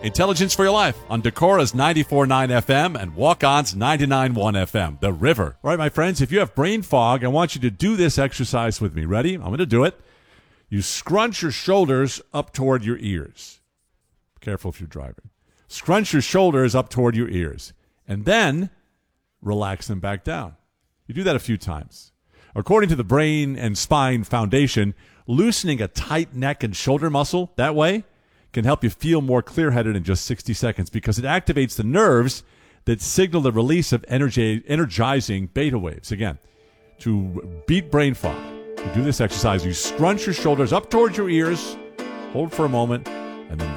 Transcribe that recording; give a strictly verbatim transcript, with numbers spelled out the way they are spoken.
Intelligence for Your Life on Decora's ninety-four point nine F M and Walk-On's ninety-nine point one F M, The River. All right, my friends, if you have brain fog, I want you to do this exercise with me. Ready? I'm going to do it. You scrunch your shoulders up toward your ears. Careful if you're driving. Scrunch your shoulders up toward your ears. And then relax them back down. You do that a few times. According to the Brain and Spine Foundation, loosening a tight neck and shoulder muscle that way can help you feel more clear-headed in just sixty seconds because it activates the nerves that signal the release of energy, energizing beta waves. Again, to beat brain fog, you do this exercise. You scrunch your shoulders up towards your ears, hold for a moment, and then